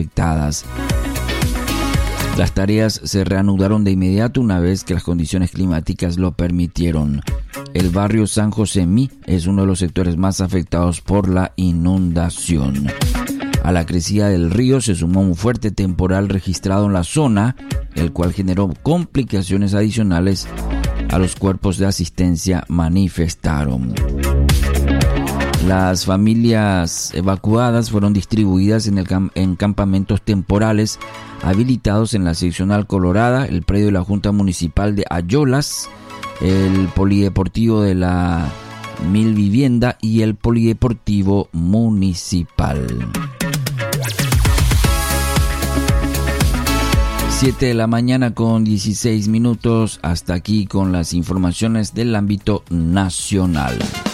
afectadas. Las tareas se reanudaron de inmediato una vez que las condiciones climáticas lo permitieron. El barrio San José Mí es uno de los sectores más afectados por la inundación. A la crecida del río se sumó un fuerte temporal registrado en la zona, el cual generó complicaciones adicionales a los cuerpos de asistencia manifestaron. Las familias evacuadas fueron distribuidas en campamentos temporales habilitados en la seccional Colorada, el predio de la Junta Municipal de Ayolas, el Polideportivo de la Mil Vivienda y el Polideportivo Municipal. 7 de la mañana con 16 minutos. Hasta aquí con las informaciones del ámbito nacional.